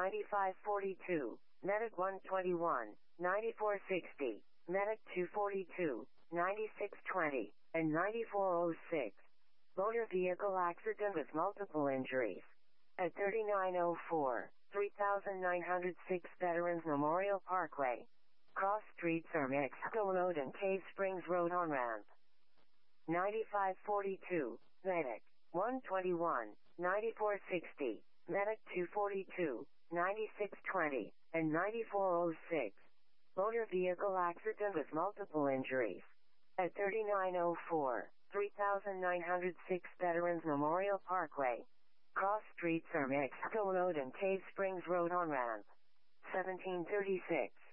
9542, Medic 121, 9460, Medic 242, 9620, and 9406. Motor vehicle accident with multiple injuries. At 3904, 3906 Veterans Memorial Parkway. Cross streets are Mexico Road and Cave Springs Road on-ramp. 9542, Medic 121, 9460, Medic 242, 9620, and 9406. Motor vehicle accident with multiple injuries. At 3904, 3906 Veterans Memorial Parkway. Cross streets are Mexico Road and Cave Springs Road on-ramp. 1736.